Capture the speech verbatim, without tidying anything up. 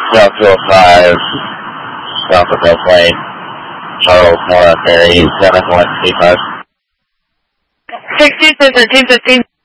South two oh five, South of Bell Plain, Charles, Nora, Ferry, seven one two five. sixteen to thirteen fifteen.